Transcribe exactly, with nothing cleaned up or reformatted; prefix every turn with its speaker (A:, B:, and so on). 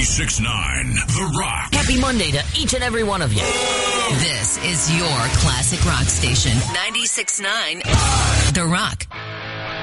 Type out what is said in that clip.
A: ninety-six point nine The Rock.
B: Happy Monday to each and every one of you.
C: This is your classic rock station, ninety-six point nine The Rock.